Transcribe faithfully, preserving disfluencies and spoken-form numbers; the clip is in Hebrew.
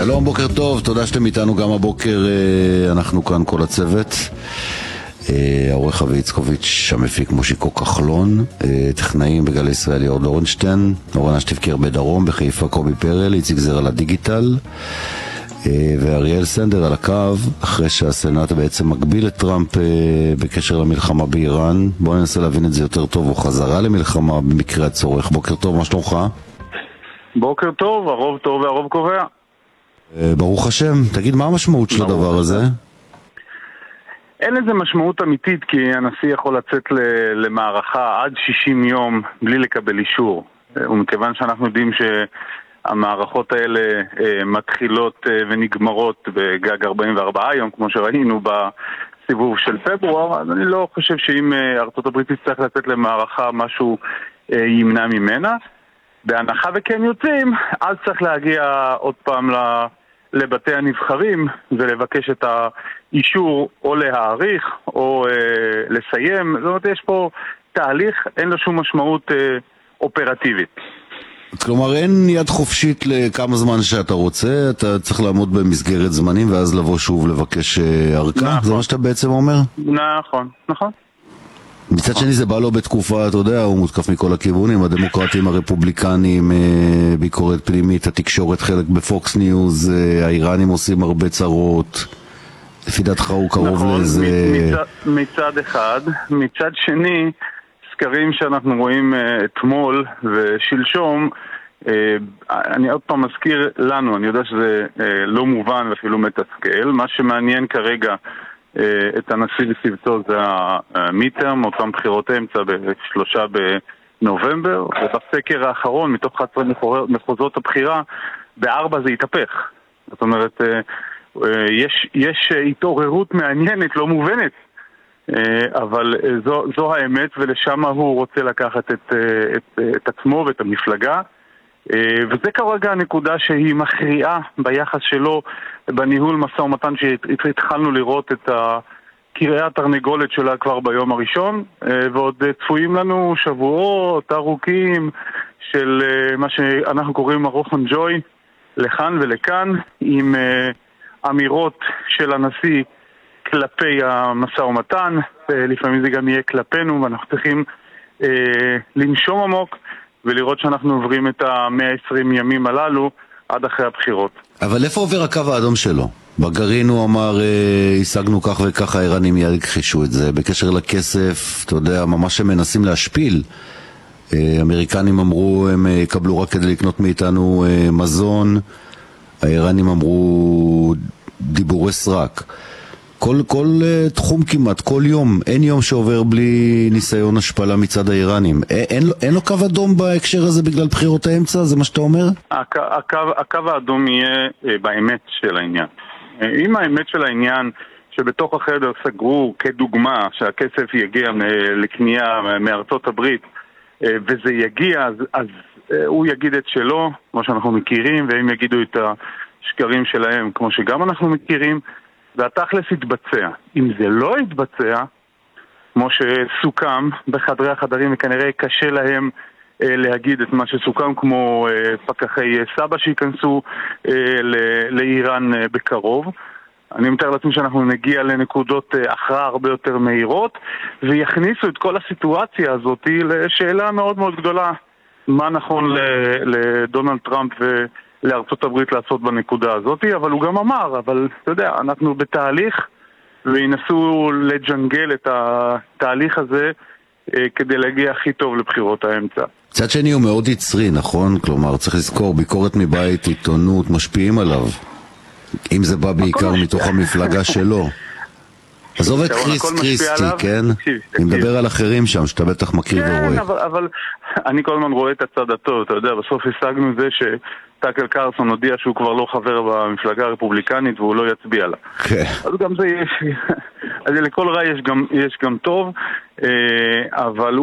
שלום, בוקר טוב, תודה שאתם איתנו גם הבוקר, אנחנו כאן כל הצוות, העורך אבי יצקוביץ', המפיק מושיקו כחלון, טכנאים בגלי ישראל יאור לורנשטיין, אורנה שתבקר בדרום, בחיפה קובי פרל, איציק זר על הדיגיטל, ואריאל סנדר על הקו, אחרי שהסנאט בעצם מגביל את טראמפ בקשר למלחמה באיראן. בואו ננסה להבין את זה יותר טוב, או חזרה למלחמה במקרה הצורך. בוקר טוב, מה שלומך? בוקר טוב, הרוב טוב והרוב קובע. ברוך השם. תגיד, מה המשמעות של הדבר הזה? אין לזה משמעות אמיתית, כי הנשיא יכול לצאת למערכה עד שישים יום בלי לקבל אישור. ומכיוון שאנחנו יודעים שהמערכות האלה מתחילות ונגמרות בגג ארבעים וארבעה יום, כמו שראינו בסיבוב של פברואר, אז אני לא חושב שאם ארצות הברית תצטרך לצאת למערכה משהו ימנע ממנה. בהנחה וכן יוצאים, אז צריך להגיע עוד פעם לבתי הנבחרים ולבקש את האישור או להאריך או אה, לסיים. זאת אומרת, יש פה תהליך, אין לו שום משמעות אה, אופרטיבית. כלומר, אין יד חופשית לכמה זמן שאתה רוצה, אתה צריך לעמוד במסגרת זמנים ואז לבוא שוב לבקש ארכה? נכון. זה מה שאתה בעצם אומר? נכון, נכון. מצד שני זה בא לו בתקופה, אתה יודע, הוא מותקף מכל הכיוונים, הדמוקרטים, הרפובליקנים, ביקורת פנימית, התקשורת חלק בפוקס ניוז, האיראנים עושים הרבה צרות. לפי דעתך הוא קרוב נכון, לזה... מצד, מצד אחד. מצד שני, סקרים שאנחנו רואים אתמול ושלשום, אני עוד פעם מזכיר לנו, אני יודע שזה לא מובן ואפילו מתסכל, מה שמעניין כרגע את הנשיא וסבתו זה המיטרם, אותם בחירות אמצע בשלושה בנובמבר, ובסקר האחרון מתוך אחת עשרה מחוזות הבחירה בארבע זה יתהפך. זאת אומרת, יש, יש התעוררות מעניינת, לא מובנת, אבל זו, זו האמת, ולשם הוא רוצה לקחת את, את, את עצמו ואת המפלגה, וזה כרגע הנקודה שהיא מכריעה ביחס שלו בניהול משא ומתן, שהתחלנו לראות את קרעי התרנגולת שלה כבר ביום הראשון, ועוד צפויים לנו שבועות ארוכים של מה שאנחנו קוראים הרוחן ג'וי לכאן ולכאן, עם אמירות של הנשיא כלפי המשא ומתן, לפעמים זה גם יהיה כלפינו, ואנחנו צריכים לנשום עמוק ולראות שאנחנו עוברים את ה-מאה ועשרים ימים הללו עד אחרי הבחירות. אבל איפה עובר הקו האדום שלו? בגרעין הוא אמר, השגנו כך וכך, האיראנים מיד הכחישו את זה. בקשר לכסף, אתה יודע, ממש הם מנסים להשפיל. האמריקנים אמרו, הם יקבלו רק כדי לקנות מאיתנו מזון. האיראנים אמרו, דיבורי סרק. כל, כל uh, תחום כמעט, כל יום, אין יום שעובר בלי ניסיון השפלה מצד האיראנים. אין, אין לו קו אדום בהקשר הזה בגלל בחירות האמצע? זה מה שאתה אומר? הקו, הקו, הקו האדום יהיה uh, באמת של העניין. Uh, אם האמת של העניין שבתוך החדר סגרו כדוגמה שהכסף יגיע מ- לקנייה מארצות הברית uh, וזה יגיע, אז, אז uh, הוא יגיד את שלו, כמו שאנחנו מכירים, והם יגידו את השקרים שלהם, כמו שגם אנחנו מכירים, והתכלס יתבצע. אם זה לא יתבצע, כמו שסוכם בחדרי החדרים, וכנראה קשה להם אה, להגיד את מה שסוכם, כמו אה, פקחי סבא שיכנסו אה, ל- לאיראן אה, בקרוב. אני מתאר לעצמי שאנחנו נגיע לנקודות אה, הכרעה הרבה יותר מהירות, ויכניסו את כל הסיטואציה הזאת לשאלה מאוד מאוד גדולה, מה נכון לדונלד טראמפ ו... לארצות הברית לעשות בנקודה הזאת, אבל הוא גם אמר, אבל אתה יודע, אנחנו בתהליך, וינסו לג'נגל את התהליך הזה אה, כדי להגיע הכי טוב לבחירות האמצע. צד שני הוא מאוד יצרי, נכון? כלומר, צריך לזכור, ביקורת מבית, עיתונות, משפיעים עליו. אם זה בא בעיקר מתוך המפלגה שלו. עזוב את קריס קריסטי, כן? אני מדבר על אחרים שם, שאתה בטח מכיר ורואה. כן, אבל אני כל הזמן רואה את הצד הטוב, אתה יודע, בסוף השגנו זה שטאקר קרסון הודיע שהוא כבר לא חבר במפלגה הרפובליקנית והוא לא יצביע לה. אז גם זה יש, אז לכל רע יש גם טוב, אבל